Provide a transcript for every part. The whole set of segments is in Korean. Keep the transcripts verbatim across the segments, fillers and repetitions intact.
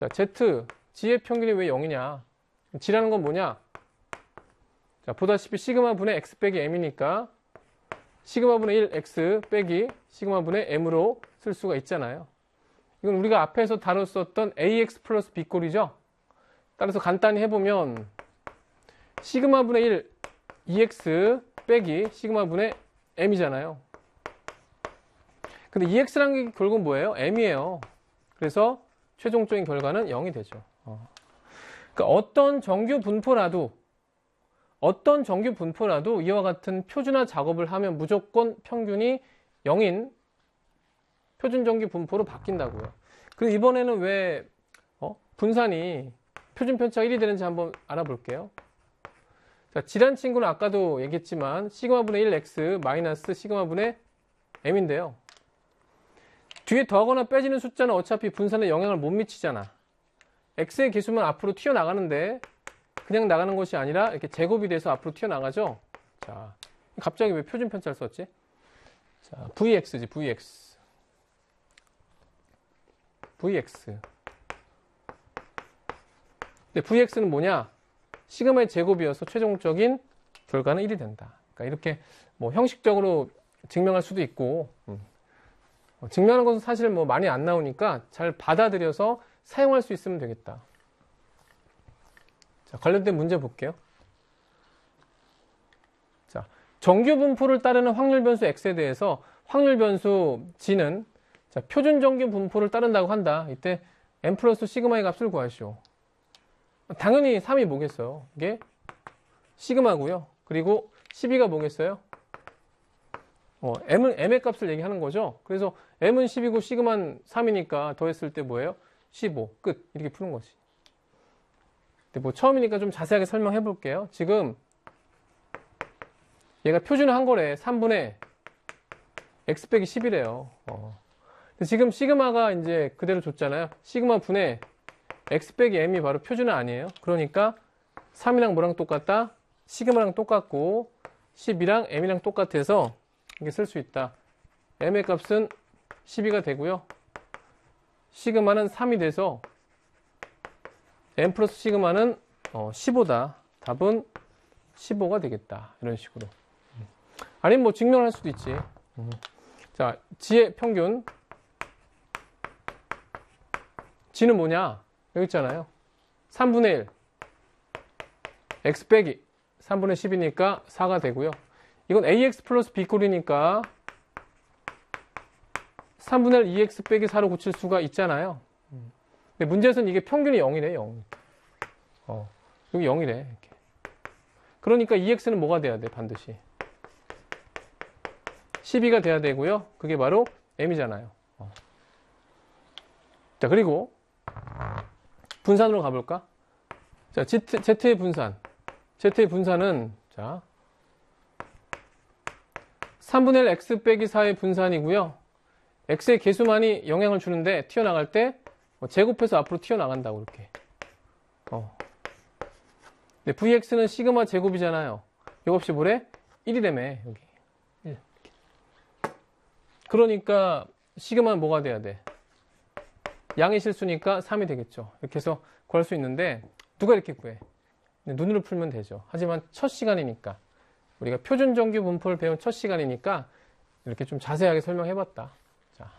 자, Z, G의 평균이 왜 영이냐? G라는 건 뭐냐? 자, 보다시피 시그마 분의 X 빼기 M이니까 시그마 분의 일 X 빼기 시그마 분의 M으로 쓸 수가 있잖아요. 이건 우리가 앞에서 다뤘었던 에이엑스 플러스 B 꼴이죠. 따라서 간단히 해보면 시그마 분의 일 이엑스 빼기 시그마 분의 M이잖아요. 근데 이엑스라는 게 결국은 뭐예요? M이에요. 그래서 최종적인 결과는 영이 되죠. 어. 그러니까 어떤 정규 분포라도 어떤 정규 분포라도 이와 같은 표준화 작업을 하면 무조건 평균이 영인 표준 정규 분포로 바뀐다고요. 그리고 이번에는 왜 어? 분산이 표준 편차가 일이 되는지 한번 알아볼게요. 자, G란 친구는 아까도 얘기했지만 시그마 분의 일 X 마이너스 시그마 분의 M인데요. 뒤에 더하거나 빼지는 숫자는 어차피 분산에 영향을 못 미치잖아. X의 개수만 앞으로 튀어나가는데 그냥 나가는 것이 아니라 이렇게 제곱이 돼서 앞으로 튀어나가죠. 자, 갑자기 왜 표준 편차를 썼지? 자, 브이엑스지, 브이엑스. 브이엑스. 근데 브이엑스는 뭐냐? 시그마의 제곱이어서 최종적인 결과는 일이 된다. 그러니까 이렇게 뭐 형식적으로 증명할 수도 있고, 음. 증명하는 것은 사실 뭐 많이 안 나오니까 잘 받아들여서 사용할 수 있으면 되겠다. 자, 관련된 문제 볼게요. 자, 정규 분포를 따르는 확률 변수 X에 대해서 확률 변수 G는 자, 표준 정규 분포를 따른다고 한다. 이때 M 플러스 시그마의 값을 구하시오. 당연히 삼이 뭐겠어요? 이게 시그마고요. 그리고 십이가 뭐겠어요? 어, M은 M의 값을 얘기하는 거죠. 그래서 M은 십이고 시그마는 삼이니까 더했을 때 뭐예요? 십오. 끝. 이렇게 푸는 거지. 근데 뭐 처음이니까 좀 자세하게 설명해 볼게요. 지금 얘가 표준화한 거래. 삼분의 X 빼기 십이래요. 어. 근데 지금 시그마가 이제 그대로 줬잖아요. 시그마 분의 X 빼기 M이 바로 표준화 아니에요? 그러니까 삼이랑 뭐랑 똑같다? 시그마랑 똑같고 십이랑 M이랑 똑같아서 이렇게 쓸 수 있다. M의 값은 십이가 되고요. 시그마는 삼이 돼서 M 플러스 시그마는 어, 십오다. 답은 십오가 되겠다. 이런 식으로. 아니면 뭐 증명을 할 수도 있지. 자, G의 평균. G는 뭐냐? 여기 있잖아요. 삼분의 일. X 빼기 삼분의 십이니까 사가 되고요. 이건 에이엑스 플러스 B 꼴이니까 삼분의 일 이엑스 빼기 사로 고칠 수가 있잖아요. 근데 문제에서는 이게 평균이 영이래, 영. 어, 여기 영이래. 이렇게. 그러니까 이엑스는 뭐가 돼야 돼, 반드시? 십이가 돼야 되고요. 그게 바로 M이잖아요. 어. 자, 그리고 분산으로 가볼까? 자, Z, Z의 분산. Z의 분산은, 자, 삼분의 일 X 빼기 사의 분산이고요. X의 개수만이 영향을 주는데, 튀어나갈 때, 제곱해서 앞으로 튀어나간다고, 이렇게. 어. 근데 브이엑스는 시그마 제곱이잖아요. 이거 없이 뭐래? 일이라며, 여기. 일. 이렇게. 그러니까, 시그마는 뭐가 돼야 돼? 양의 실수니까 삼이 되겠죠. 이렇게 해서 구할 수 있는데, 누가 이렇게 구해? 눈으로 풀면 되죠. 하지만 첫 시간이니까, 우리가 표준 정규 분포를 배운 첫 시간이니까, 이렇게 좀 자세하게 설명해봤다. 자.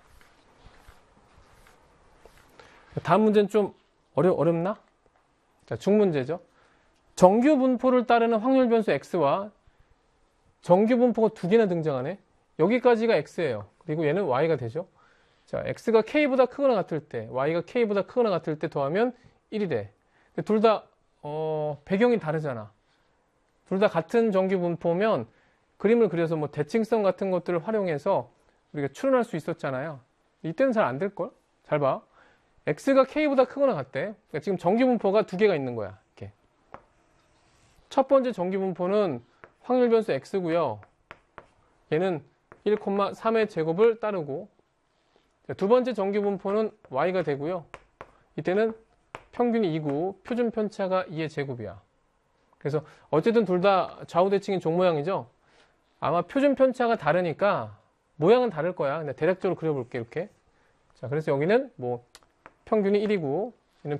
다음 문제는 좀 어려, 어렵나? 자, 중문제죠. 정규 분포를 따르는 확률 변수 X와 정규 분포가 두 개나 등장하네. 여기까지가 X예요. 그리고 얘는 Y가 되죠. 자, X가 K보다 크거나 같을 때, Y가 K보다 크거나 같을 때 더하면 일이 돼. 둘 다, 어, 배경이 다르잖아. 둘 다 같은 정규 분포면 그림을 그려서 뭐 대칭성 같은 것들을 활용해서 우리가 추론할 수 있었잖아요. 이때는 잘 안 될걸? 잘 봐. X가 K보다 크거나 같대. 그러니까 지금 정규 분포가 두 개가 있는 거야. 이렇게. 첫 번째 정규 분포는 확률 변수 X고요. 얘는 일, 삼의 제곱을 따르고, 두 번째 정규 분포는 Y가 되고요. 이때는 평균이 이고 표준 편차가 이의 제곱이야. 그래서 어쨌든 둘 다 좌우 대칭인 종 모양이죠. 아마 표준 편차가 다르니까 모양은 다를 거야. 근데 대략적으로 그려볼게, 이렇게. 자, 그래서 여기는 뭐 평균이 일이고